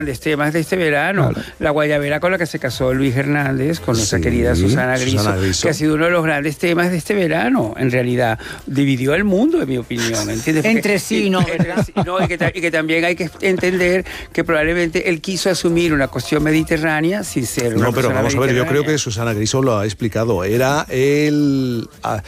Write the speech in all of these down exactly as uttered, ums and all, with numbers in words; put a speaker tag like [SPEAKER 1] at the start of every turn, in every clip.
[SPEAKER 1] temas de este verano, claro. La guayabera con la que se casó Luis Hernández, con nuestra sí, querida Susana Griso, Susana Griso, que ha sido uno de los grandes temas de este verano, en realidad. Dividió el mundo, en mi opinión, ¿entiendes? Porque,
[SPEAKER 2] entre sí, ¿no?
[SPEAKER 1] Entre sí, no y, que, y que también hay que entender que probablemente él quiso asumir una cuestión mediterránea sin ser una
[SPEAKER 3] No, pero vamos a ver, yo creo que Susana Griso lo ha explicado. Era el,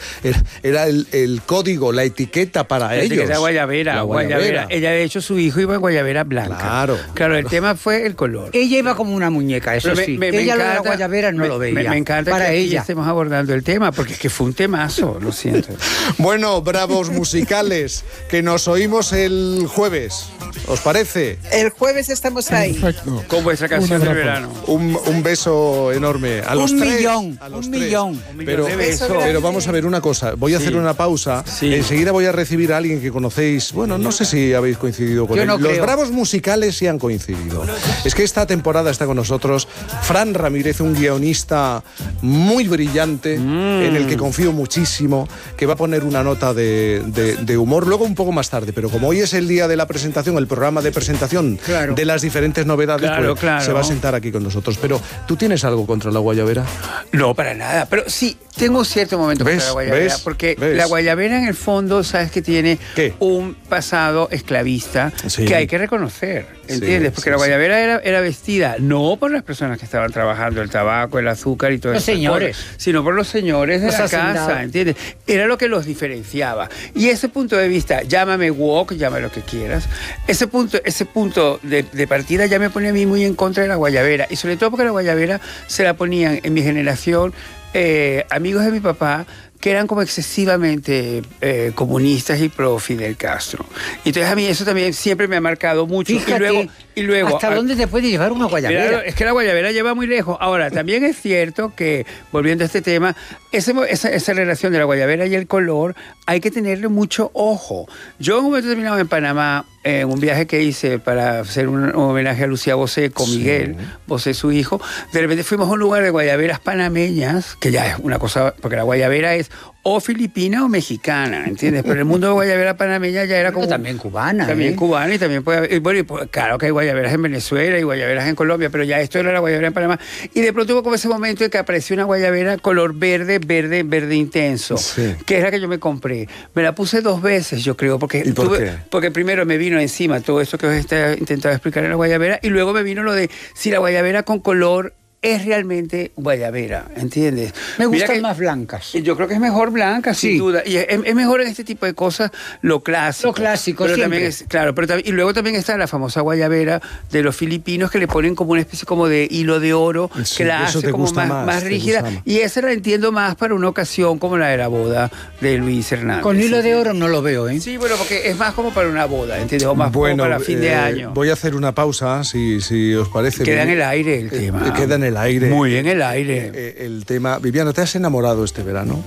[SPEAKER 3] era el, el código, la etiqueta para
[SPEAKER 1] la
[SPEAKER 3] ellos.
[SPEAKER 1] Etiqueta guayabera, la guayabera. guayabera. Ella, de hecho, su hijo iba en guayabera blanca.
[SPEAKER 3] Claro.
[SPEAKER 1] Claro, el tema fue el color.
[SPEAKER 2] Ella iba como una muñeca, eso
[SPEAKER 1] me,
[SPEAKER 2] sí.
[SPEAKER 1] Me, me
[SPEAKER 2] ella
[SPEAKER 1] encanta,
[SPEAKER 2] lo de la guayabera no
[SPEAKER 1] me,
[SPEAKER 2] lo veía.
[SPEAKER 1] Me, me encanta
[SPEAKER 2] para
[SPEAKER 1] que
[SPEAKER 2] ella
[SPEAKER 1] estemos abordando el tema, porque es que fue un temazo, lo siento.
[SPEAKER 3] Bueno, bravos musicales, que nos oímos el jueves. ¿Os parece?
[SPEAKER 4] El jueves estamos ahí.
[SPEAKER 1] Perfecto. Con vuestra canción del verano.
[SPEAKER 3] Un, un beso enorme. A los
[SPEAKER 2] un
[SPEAKER 3] tres.
[SPEAKER 2] Millón,
[SPEAKER 3] a los
[SPEAKER 2] un
[SPEAKER 3] tres.
[SPEAKER 2] millón.
[SPEAKER 1] Un millón
[SPEAKER 3] pero,
[SPEAKER 1] de besos.
[SPEAKER 3] Pero vamos a ver una cosa. Voy a sí. hacer una pausa. Sí. Enseguida voy a recibir a alguien que conocéis. Bueno, no sé si habéis coincidido con
[SPEAKER 2] Yo
[SPEAKER 3] él.
[SPEAKER 2] No
[SPEAKER 3] los
[SPEAKER 2] creo.
[SPEAKER 3] bravos musicales sí han coincidido. Es que esta temporada está con nosotros Fran Ramírez, un guionista muy brillante, mm. en el que confío muchísimo, que va a poner una nota de, de, de humor luego un poco más tarde. Pero como hoy es el día de la presentación, el programa de presentación claro. de las diferentes novedades,
[SPEAKER 1] claro,
[SPEAKER 3] pues,
[SPEAKER 1] claro.
[SPEAKER 3] se va a sentar aquí con nosotros. Pero, ¿tú tienes algo contra la guayabera?
[SPEAKER 1] No, para nada. Pero sí, tengo un cierto momento contra la guayabera.
[SPEAKER 3] ¿Ves?
[SPEAKER 1] Porque
[SPEAKER 3] ¿Ves?
[SPEAKER 1] La guayabera, en el fondo, sabes que tiene
[SPEAKER 3] ¿Qué?
[SPEAKER 1] un pasado esclavista sí. que hay que reconocer. ¿Entiendes?
[SPEAKER 3] Sí,
[SPEAKER 1] porque
[SPEAKER 3] sí,
[SPEAKER 1] la guayabera
[SPEAKER 3] sí.
[SPEAKER 1] era, era vestida no por las personas que estaban trabajando el tabaco, el azúcar y todo eso.
[SPEAKER 2] Los señores.
[SPEAKER 1] Cosas, sino por los señores de
[SPEAKER 2] los
[SPEAKER 1] la
[SPEAKER 2] hacendados.
[SPEAKER 1] casa, ¿entiendes? Era lo que los diferenciaba. Y ese punto de vista, llámame woke, llámame lo que quieras, ese punto, ese punto de, de partida ya me pone a mí muy en contra de la guayabera. Y sobre todo porque la guayabera se la ponían en mi generación eh, amigos de mi papá, que eran como excesivamente eh, comunistas y pro Fidel Castro. Entonces a mí eso también siempre me ha marcado mucho.
[SPEAKER 2] Fíjate,
[SPEAKER 1] y luego, y luego
[SPEAKER 2] ¿hasta
[SPEAKER 1] a,
[SPEAKER 2] dónde te puede llevar una guayabera?
[SPEAKER 1] Claro, es que la guayabera lleva muy lejos. Ahora, también es cierto que, volviendo a este tema, ese, esa, esa relación de la guayabera y el color, hay que tenerle mucho ojo. Yo en un momento determinado en Panamá, en un viaje que hice para hacer un, un homenaje a Lucía Bosé con sí. Miguel Bosé, su hijo, de repente fuimos a un lugar de guayaberas panameñas, que ya es una cosa, porque la guayabera es o filipina o mexicana, ¿entiendes? Pero el mundo de guayabera panameña ya era como...
[SPEAKER 2] También cubana,
[SPEAKER 1] También
[SPEAKER 2] ¿eh?
[SPEAKER 1] cubana y también puede haber... Bueno, y pues, claro que hay guayaberas en Venezuela y guayaberas en Colombia, pero ya esto era la guayabera en Panamá. Y de pronto hubo como ese momento en que apareció una guayabera color verde, verde, verde intenso, sí. que es la que yo me compré. Me la puse dos veces, yo creo, porque...
[SPEAKER 3] ¿Y por
[SPEAKER 1] tuve,
[SPEAKER 3] qué?
[SPEAKER 1] Porque primero me vino encima todo esto que os he intentado explicar en la guayabera, y luego me vino lo de si la guayabera con color es realmente guayabera, ¿entiendes?
[SPEAKER 2] Me gustan
[SPEAKER 1] que,
[SPEAKER 2] más blancas.
[SPEAKER 1] Yo creo que es mejor blanca, sí. sin duda. Y es, es mejor en este tipo de cosas lo clásico.
[SPEAKER 2] Lo clásico,
[SPEAKER 1] pero
[SPEAKER 2] siempre.
[SPEAKER 1] También es, claro, pero también, y luego también está la famosa guayabera de los filipinos que le ponen como una especie como de hilo de oro, sí, que la hace como más, más, más rígida. Más. Y esa la entiendo más para una ocasión como la de la boda de Luis Hernández.
[SPEAKER 2] Con hilo de oro no lo veo, ¿eh?
[SPEAKER 1] Sí, bueno, porque es más como para una boda, ¿entiendes? O más bueno, como para fin de
[SPEAKER 3] eh,
[SPEAKER 1] año.
[SPEAKER 3] Voy a hacer una pausa, si, si os parece.
[SPEAKER 1] Queda
[SPEAKER 3] bien.
[SPEAKER 1] en el aire el tema.
[SPEAKER 3] Eh, queda en el aire.
[SPEAKER 1] Muy bien. El aire.
[SPEAKER 3] Eh, el tema. Viviana, ¿te has enamorado este verano?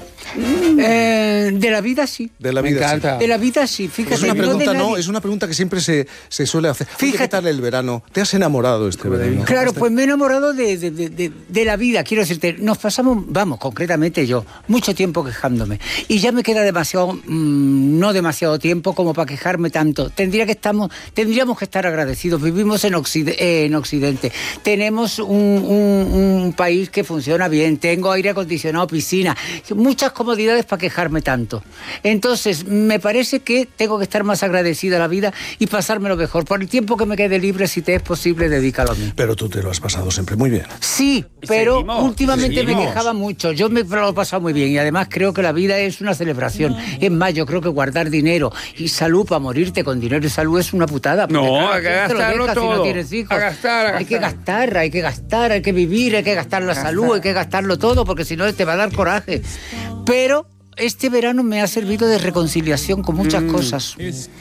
[SPEAKER 2] Eh, de la vida sí.
[SPEAKER 3] De la vida
[SPEAKER 1] Me encanta.
[SPEAKER 3] sí.
[SPEAKER 2] De la vida sí, fíjate.
[SPEAKER 3] Es una pregunta,
[SPEAKER 2] no,
[SPEAKER 3] no, es una pregunta que siempre se, se suele hacer. Fíjate. ¿Qué tal el verano? ¿Te has enamorado este verano?
[SPEAKER 2] Claro, pues me he enamorado de, de, de, de, de la vida, quiero decirte. Nos pasamos, vamos, concretamente yo, mucho tiempo quejándome. Y ya me queda demasiado, mmm, no demasiado tiempo como para quejarme tanto. Tendría que estamos, tendríamos que estar agradecidos. Vivimos en, Occid eh, en Occidente. Tenemos un, un, un país que funciona bien, tengo aire acondicionado, piscina, muchas comodidades para quejarme tanto. Entonces, me parece que tengo que estar más agradecida a la vida y pasármelo mejor. Por el tiempo que me quede libre, si te es posible, dedícalo a mí.
[SPEAKER 3] Pero tú te lo has pasado siempre muy bien.
[SPEAKER 2] Sí, pero
[SPEAKER 1] seguimos,
[SPEAKER 2] últimamente
[SPEAKER 1] seguimos.
[SPEAKER 2] me quejaba mucho. Yo me lo he pasado muy bien y además creo que la vida es una celebración. Es más, yo creo que guardar dinero y salud para morirte con dinero y salud es una putada.
[SPEAKER 1] No,
[SPEAKER 2] claro,
[SPEAKER 1] hay que gastarlo
[SPEAKER 2] lo
[SPEAKER 1] todo.
[SPEAKER 2] Si no tienes hijos.
[SPEAKER 1] A gastar, a
[SPEAKER 2] hay que
[SPEAKER 1] gastar.
[SPEAKER 2] gastar, hay que gastar, hay que vivir, hay que gastar la salud, hay que gastarlo todo porque si no te va a dar coraje. Pero este verano me ha servido de reconciliación con muchas mm. cosas.